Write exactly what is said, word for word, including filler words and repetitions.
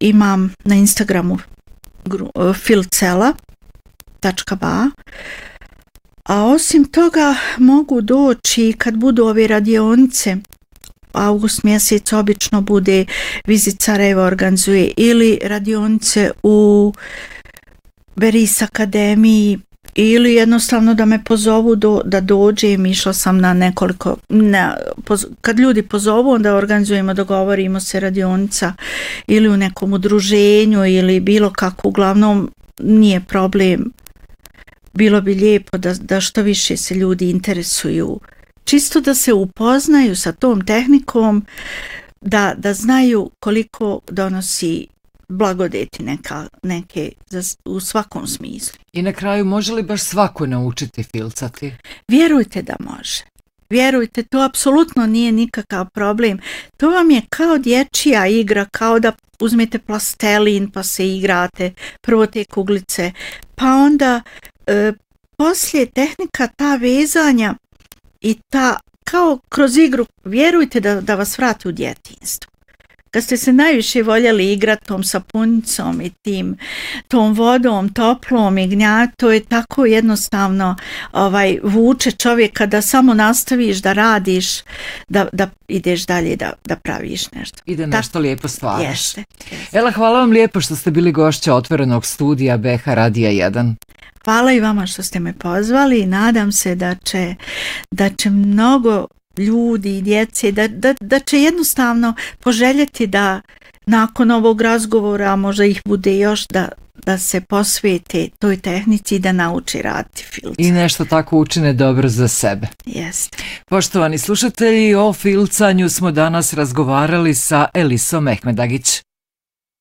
imam na Instagramu filcela tačka ba. A osim toga mogu doći kad budu ove radionice. August mjesec obično bude Visit Sarajevo organizuje ili radionice u Beris akademiji ili jednostavno da me pozovu do, da dođem. Išla sam na nekoliko, na, poz, kad ljudi pozovu onda organizujemo, dogovorimo se radionica ili u nekom udruženju ili bilo kako, uglavnom nije problem. Bilo bi lijepo da, da što više se ljudi interesuju, čisto da se upoznaju sa tom tehnikom, da, da znaju koliko donosi blagodeti neka, neke za, u svakom smislu. I na kraju, može li baš svako naučiti filcati? Vjerujte da može. Vjerujte, to apsolutno nije nikakav problem. To vam je kao dječja igra, kao da uzmete plastelin pa se igrate, prvo te kuglice, pa onda e, poslije tehnika ta vezanja i ta, kao kroz igru, vjerujte da, da vas vrati u djetinjstvo. Kad ste se najviše voljeli igrati tom sapunicom i tim, tom vodom, toplom i gnja, to je tako jednostavno ovaj, vuče čovjeka da samo nastaviš da radiš, da, da ideš dalje, da, da praviš nešto. I da nešto tako lijepo stvaraš. Jeste, jeste. Ela, hvala vam lijepo što ste bili gošća Otvorenog studija B H Radija jedan. Hvala i vama što ste me pozvali i nadam se da će, da će mnogo ljudi i djece, da, da, da će jednostavno poželjeti da nakon ovog razgovora, a možda ih bude još, da, da se posvete toj tehnici i da nauči raditi filcanje. I nešto tako učine dobro za sebe. Jeste. Poštovani slušatelji, o filcanju smo danas razgovarali sa Elisom Mehmedagić.